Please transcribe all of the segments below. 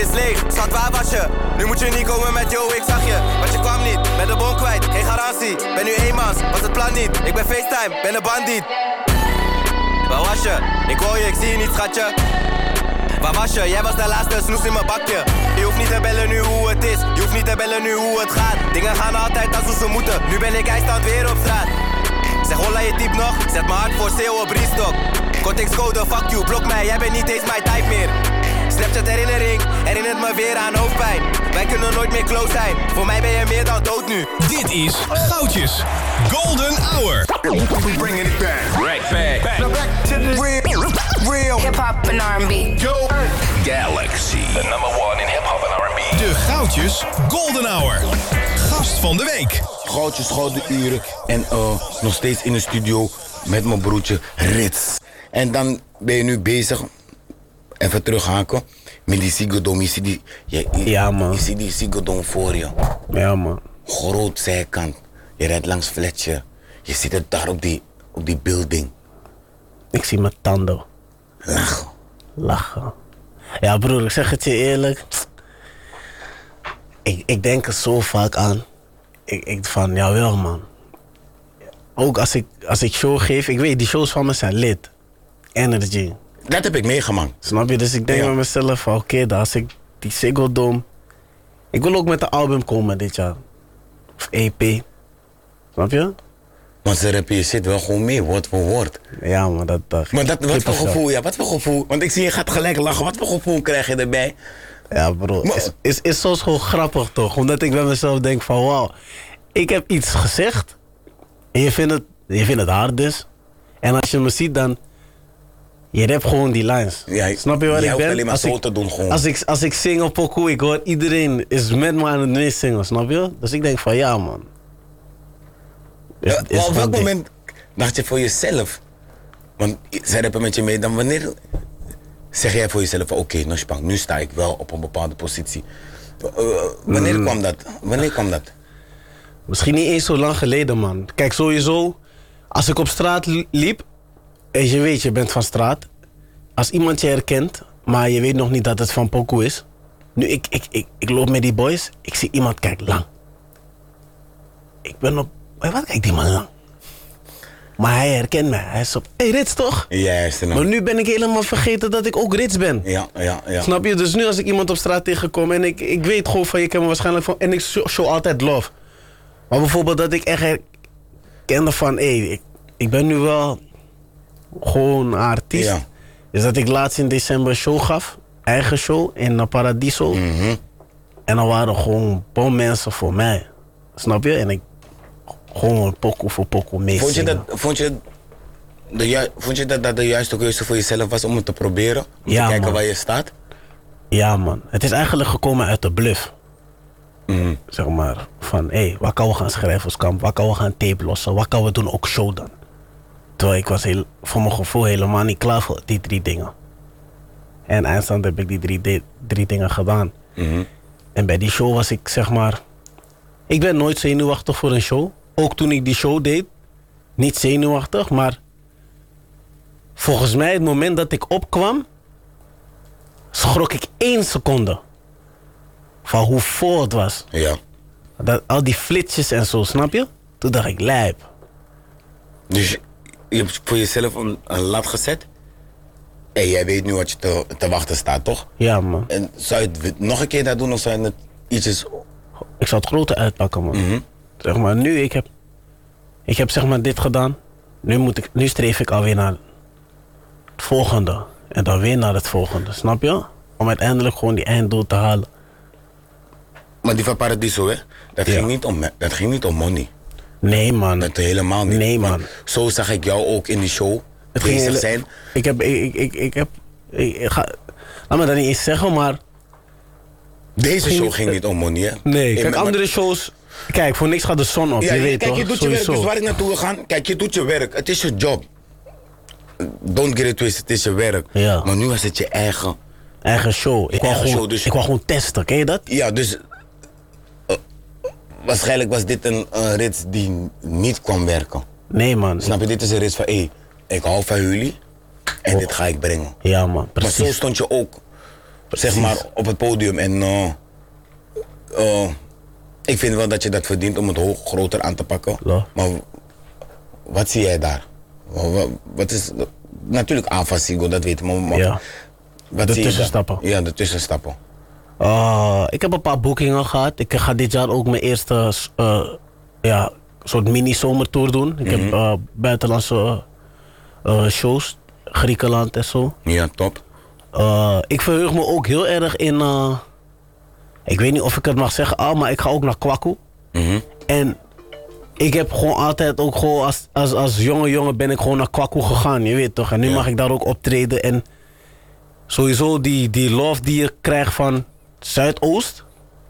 is leeg, schat waar was je? Nu moet je niet komen met yo, ik zag je. Want je kwam niet, met de bon kwijt, geen garantie. Ben nu eenmaals, was het plan niet. Ik ben FaceTime, ben een bandiet. Waar was je? Ik hoor je, ik zie je niet, schatje. Waar was je? Jij was de laatste snoes in mijn bakje. Je hoeft niet te bellen nu hoe het is. Je hoeft niet te bellen nu hoe het gaat. Dingen gaan altijd als hoe ze moeten. Nu ben ik eindstand weer op straat. Zeg holla je type nog. Zet mijn hart voor sale op restock. Kortingscode, fuck you, blok mij. Jij bent niet eens mijn type meer. Snapchat herinnering, herinnert me weer aan hoofdpijn. Wij kunnen nooit meer close zijn. Voor mij ben je meer dan dood nu. Dit is Goudjes Golden Hour. We bringing it back. Right back. Now back to the real hip-hop and R&B. Yo, Galaxy. The number 1 in hip-hop and R&B. De Goudjes Golden Hour. Gast van de week. Goudjes Gouden Uren. En nog steeds in de studio met mijn broertje Rits. En dan ben je nu bezig, even terughaken, met die Ziggo-dome. Ja, man. Je ziet die Ziggo-dome voor je. Ja, man. Groot zijkant. Je rijdt langs Fletcher. Je zit er daar op die building. Ik zie mijn tanden. Lachen. Ja, broer, ik zeg het je eerlijk. Ik denk er zo vaak aan. Ik van, jawel, man. Ook als ik show geef, ik weet, die shows van me zijn lid. Energy. Dat heb ik meegemaakt. Snap je? Dus ik denk met mezelf van, oké, als ik die Ziggo Dome... Ik wil ook met een album komen dit jaar. Of EP. Snap je? Want ze rappen je shit wel gewoon mee, woord voor woord. Ja, maar dat... Maar wat voor gevoel, ja, wat voor gevoel? Want ik zie je gaat gelijk lachen. Wat voor gevoel krijg je erbij? Ja, bro. Is soms gewoon grappig, toch? Omdat ik bij mezelf denk van, wauw. Ik heb iets gezegd. En je vindt het hard dus. En als je me ziet, dan... Je hebt gewoon die lines. Ja, snap je waar ik ben? Alleen maar zo te doen, gewoon. Als ik zing op pokoe, ik hoor iedereen is met me aan het meezingen, snap je? Dus ik denk van ja, man. Maar op welk moment dacht je voor jezelf? Want zij rappen met je mee, dan wanneer zeg jij voor jezelf van oké, nu sta ik wel op een bepaalde positie. Wanneer kwam dat? Misschien niet eens zo lang geleden, man. Kijk, sowieso, als ik op straat liep, en je weet, je bent van straat. Als iemand je herkent, maar je weet nog niet dat het van pokoe is. Nu, ik loop met die boys, ik zie iemand, kijk, lang. Ik ben op, wat kijkt die man lang? Maar hij herkent mij, hij is op, Rits toch? Juist. Maar nu ben ik helemaal vergeten dat ik ook Rits ben. Ja. Snap je? Dus nu als ik iemand op straat tegenkom en ik weet gewoon van, je kent me waarschijnlijk van, en ik show altijd love. Maar bijvoorbeeld dat ik echt herkende van, ik ben nu wel... gewoon een artiest. Ja. Dus dat ik laatst in december een show gaf. Eigen show in Paradiso. Mm-hmm. En dan waren er gewoon bom mensen voor mij. Snap je? En ik gewoon pokoe voor pokoe mee. Vond je dat de juiste keuze voor jezelf was om het te proberen? Om te kijken, man, waar je staat? Ja, man. Het is eigenlijk gekomen uit de bluff. Mm-hmm. Zeg maar. Van, waar kan we gaan schrijverskamp? Waar kan we gaan tape lossen? Wat kan we doen? Ook show dan. Terwijl ik was voor mijn gevoel helemaal niet klaar voor die 3 dingen. En eindstand heb ik die drie dingen gedaan. Mm-hmm. En bij die show was ik, zeg maar... Ik ben nooit zenuwachtig voor een show. Ook toen ik die show deed. Niet zenuwachtig, maar... Volgens mij, het moment dat ik opkwam... schrok ik 1 seconde. Van hoe vol het was. Ja. Al die flitsjes en zo, snap je? Toen dacht ik, lijp. Dus... Je hebt voor jezelf een lat gezet. En jij weet nu wat je te wachten staat, toch? Ja, man. En zou je het nog een keer dat doen of zou je het ietsjes... Ik zou het groter uitpakken, man. Mm-hmm. Zeg maar, nu, ik heb zeg maar dit gedaan. Nu streef ik alweer naar het volgende. En dan weer naar het volgende, snap je? Om uiteindelijk gewoon die einddoel te halen. Maar die van Paradiso, hè? Dat ging niet om money. Nee, man. Dat helemaal niet. Nee, man. Zo zag ik jou ook in die show bezig zijn. Laat me dat niet eens zeggen, maar... Deze show ging niet om money, hè? Nee, kijk, andere shows... Kijk, voor niks gaat de zon op, ja, je weet kijk, toch? je doet je werk, dus waar ik naartoe wil gaan... Kijk, je doet je werk, het is je job. Don't get it twisted, het is je werk. Ja. Maar nu was het je eigen... Eigen show. Ik wou gewoon testen, ken je dat? Ja, dus... waarschijnlijk was dit een rits die niet kwam werken. Nee, man. Snap je, dit is een rits van... ik hou van jullie en dit ga ik brengen. Ja, man, precies. Maar zo stond je ook zeg maar, op het podium. En ik vind wel dat je dat verdient om het groter aan te pakken. Ja. Maar wat zie jij daar? Wat is... Natuurlijk Avasigo, dat weten we. Maar Ja. wat De zie je tussenstappen. daar? Ja, de tussenstappen. Ik heb een paar boekingen gehad. Ik ga dit jaar ook mijn eerste soort mini-zomertour doen. Ik heb buitenlandse shows, Griekenland en zo. Ja, top. Ik verheug me ook heel erg in... ik weet niet of ik het mag zeggen, maar ik ga ook naar Kwaku. En ik heb gewoon altijd ook gewoon als jonge jongen ben ik gewoon naar Kwaku gegaan, je weet toch. En nu mag ik daar ook optreden. En sowieso die love die je krijgt van Zuidoost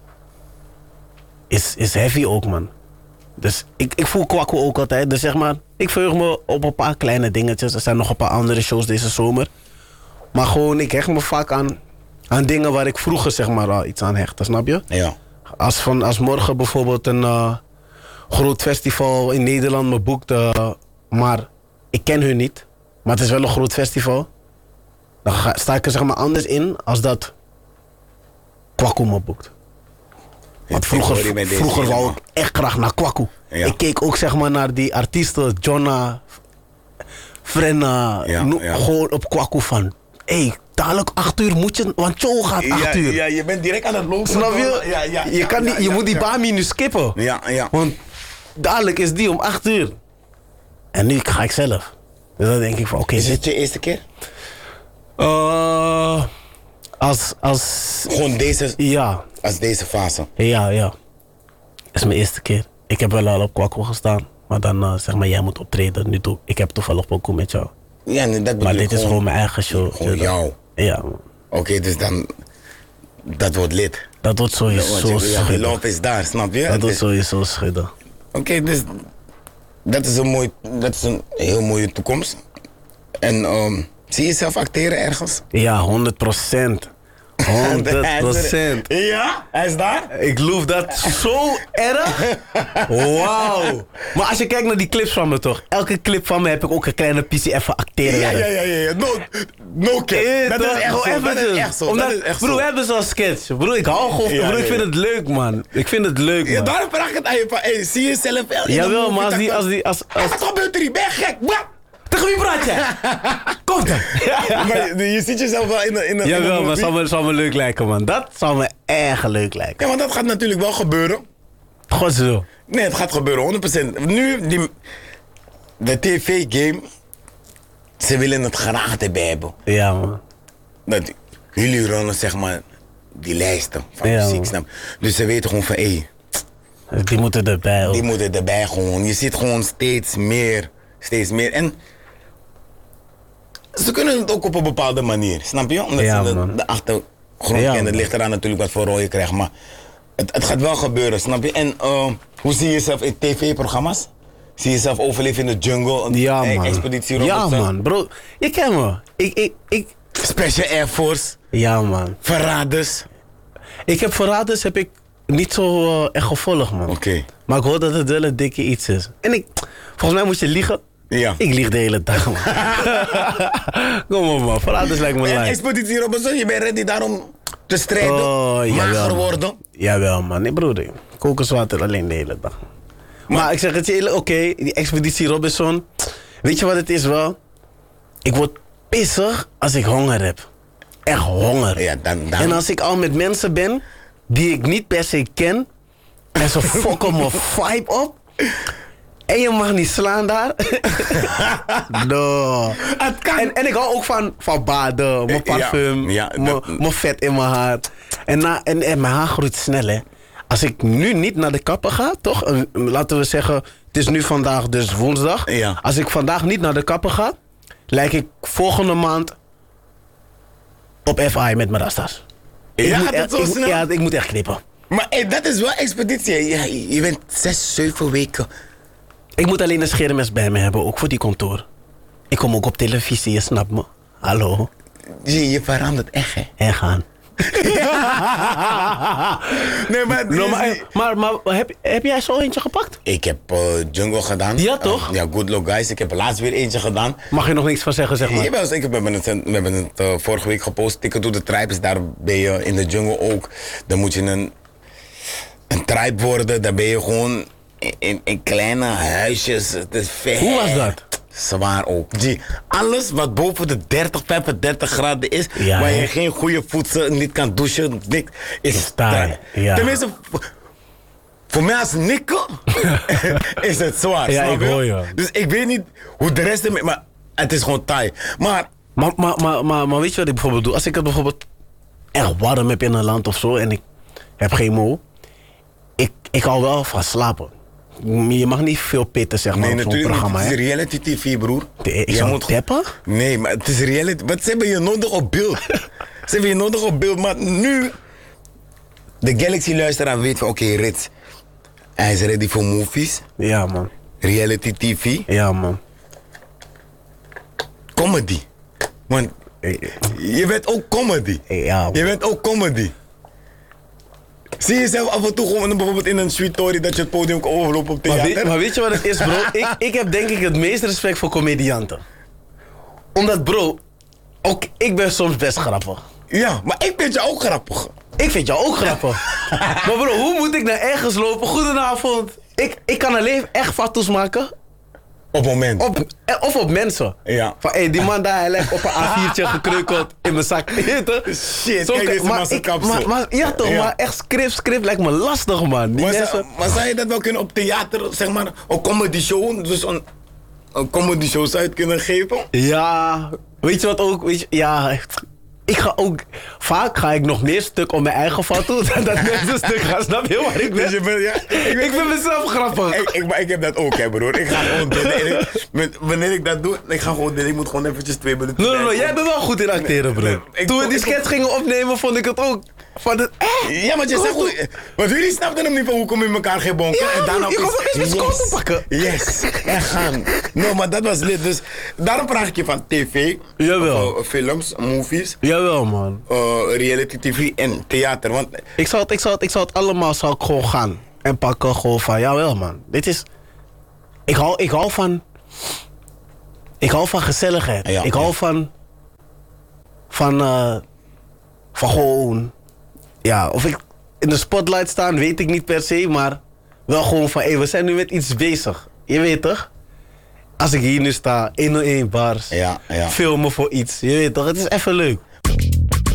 is heavy ook, man. Dus ik voel Kwaku ook altijd. Dus zeg maar, ik verheug me op een paar kleine dingetjes. Er zijn nog een paar andere shows deze zomer. Maar gewoon, ik hecht me vaak aan dingen waar ik vroeger zeg maar iets aan hechtte, snap je? Ja. Als morgen bijvoorbeeld een groot festival in Nederland me boekt, maar ik ken hun niet, maar het is wel een groot festival, dan sta ik er zeg maar anders in als dat Kwaku me boekt. Want vroeger wou ik echt graag naar Kwaku. Ja. Ik keek ook zeg maar naar die artiesten, Jonna, Frenna, gewoon op Kwaku van, dadelijk 8 uur moet je, want show gaat 8 uur. Ja, je bent direct aan het lopen. Snap je? Je moet die Bami nu skippen. Ja. Want dadelijk is die om 8 uur. En nu ga ik zelf. Dus dan denk ik van, oké. Is het je eerste keer? Gewoon deze... Ja. Als deze fase? Ja. Dat is mijn eerste keer. Ik heb wel al op Kwaku gestaan. Maar dan zeg maar, jij moet optreden. Ik heb toevallig ook met jou. Ja, dat bedoel maar dit is gewoon mijn eigen show. Gewoon jou? Ja. Oké, dus dan... Dat wordt lid. Dat wordt sowieso schudden. De love is daar, snap je? Dat wordt sowieso schudden. Oké, dus... Dat is een heel mooie toekomst. En zie je jezelf acteren ergens? Ja, 100%. 100%. Ja? Hij is daar? Ik loof dat zo erg. Wauw. Maar als je kijkt naar die clips van me toch. Elke clip van me heb ik ook een kleine pissie even acteren. Ja. No cap. Dat is echt zo. Bro, we hebben zo'n sketch. Bro, ik hou gewoon. Bro, ik vind het leuk, man. Ik vind het leuk, man. Ja, daarom vraag ik het aan je van, zie je jezelf wel? Jawel, maar als... Wat gebeurt er hier? Ben je gek? Tegen wie praat je? Kom dan. Maar je ziet jezelf wel in een... Jawel, maar het zou me leuk lijken, man. Dat zou me erg leuk lijken. Ja, maar dat gaat natuurlijk wel gebeuren. God zo. Nee, het gaat gebeuren, 100%. Nu, de tv-game, ze willen het graag erbij hebben. Ja, man. Dat, jullie runnen, zeg maar, die lijsten van muziek, snap. Dus ze weten gewoon van, die moeten erbij, hoor. Die moeten erbij gewoon. Je ziet gewoon steeds meer. En ze kunnen het ook op een bepaalde manier, snap je? Omdat ze de achtergrond kennen. Het ligt eraan natuurlijk wat voor rol je krijgt, maar het gaat wel gebeuren, snap je? En hoe zie je jezelf in tv-programma's? Zie je jezelf overleven in de jungle? Ja, man. Expeditie Robinson? Ja, man. Bro, je kent me. Ik... Special Air Force? Ja, man. Verraders? Verraders heb ik niet zo echt gevolgd, man. Oké. Maar ik hoor dat het wel een dikke iets is. En volgens mij moet je liegen. Ja. Ik lieg de hele dag, man. Kom op, man. Verraders lijkt me En leuk. Expeditie Robinson, je bent ready daarom te strijden? Mager worden? Jawel, man. Nee, broeder. Kokoswater alleen de hele dag. Maar ik zeg het je eerlijk, oké, die Expeditie Robinson. Weet je wat het is wel? Ik word pissig als ik honger heb. Echt honger. Ja, dan. En als ik al met mensen ben die ik niet per se ken. En ze fokken mijn vibe op. En je mag niet slaan daar. No. Het kan. En ik hou ook van baden, mijn parfum, mijn vet in mijn haar. En mijn haar groeit snel, hè. Als ik nu niet naar de kapper ga, toch? Laten we zeggen, het is nu vandaag dus woensdag. Ja. Als ik vandaag niet naar de kapper ga, lijk ik volgende maand op FI met mijn rastas. Gaat het zo snel? Ja, ik moet echt knippen. Maar dat is wel expeditie. Je bent 6, 7 weken. Ik moet alleen een scheermes bij me hebben, ook voor die kantoor. Ik kom ook op televisie, je snapt me. Hallo. Je verandert echt, hè? En gaan. Nee, maar heb jij zo eentje gepakt? Ik heb Jungle gedaan. Ja, toch? Ja, Good Luck Guys. Ik heb er laatst weer eentje gedaan. Mag je nog niks van zeggen, zeg maar? Jawel, we hebben het vorige week gepost. Ticket to the Tribes. Daar ben je in de jungle ook. Dan moet je een tribe worden. Daar ben je gewoon in kleine huisjes. Het is ver. Hoe was dat? Zwaar ook. Alles wat boven de 30, 35 graden is, Ja, waar je hè? geen goede voedsel, niet kan douchen, niks, is taai, ja. Tenminste, voor mij als nikkel is het zwaar. Ja, snap ik hoor je. Dus ik weet niet hoe de rest ermee, maar het is gewoon taai. Maar Maar weet je wat ik bijvoorbeeld doe? Als ik het bijvoorbeeld echt warm heb in een land of zo en ik heb geen mo, ik hou wel van slapen. Je mag niet veel pitten, zeg maar, nee, op zo'n natuurlijk programma. niet. Het is Hè? reality TV, broer. Ik Jij zou moet teppen? Nee, maar het is reality. Wat ze hebben je nodig op beeld? Ze hebben je nodig op beeld, maar nu de Galaxy-luisteraar weet van oké, Rits, hij is ready voor movies, Ja, man. reality TV, Ja, man. comedy. Want je bent ook comedy. Ja, man. Je bent ook comedy. Zie je zelf af en toe gewoon bijvoorbeeld in een sweet story dat je het podium kan overlopen op theater? Maar weet je wat het is, bro? Ik heb denk ik het meeste respect voor comedianten. Omdat, bro, ook ik ben soms best grappig. Ja, maar ik vind je ook grappig. Ik vind jou ook grappig. Maar bro, hoe moet ik naar ergens lopen? Goedenavond. Ik kan alleen echt fatsoes maken. Op moment. Of op mensen. Ja. Van, hé, die man daar, hij lijkt op een A4'tje gekreukeld in mijn zak. Shit, kijk deze man zijn kapsel. Ja toch, Ja. maar echt script lijkt me lastig, man. Die mensen... Maar zou je dat wel kunnen op theater, zeg maar, een comedy show, dus een comedy show zou je het kunnen geven? Ja, weet je wat ook? Weet je, ja, ik ga ook... Vaak ga ik nog meer stuk om mijn eigen foto dan dat mensen stuk gaan. Snap je waar ik ben? Dus je bent, ja, Ik vind mezelf grappig. Maar ik heb dat ook, hè, broer. Ik ga gewoon dit. Wanneer ik dat doe, ik ga gewoon dit. Ik moet gewoon eventjes 2 minuten. Nee, jij bent wel goed in acteren, bro. Toen we die sketch gingen opnemen, vond ik het ook. Van het, Ja, maar je zegt goed. Want jullie snapten hem niet van hoe kom je elkaar geen bonken. Ja, en daarna ik kon ook eens mijn seconde pakken. Yes, en gaan. No, maar dat was lid. Dus daarom vraag ik je van tv, Jawel. of, films, movies, Jawel, man. reality tv en theater. Want Ik zou het allemaal gewoon gaan. En pakken gewoon van, jawel, man. Dit is... Ik hou van gezelligheid. Ja, ik hou van gewoon... Ja, of ik in de spotlight staan, weet ik niet per se, maar wel gewoon van, hé, we zijn nu met iets bezig. Je weet toch? Als ik hier nu sta, 101 bars, Ja. filmen voor iets. Je weet toch, het is even leuk.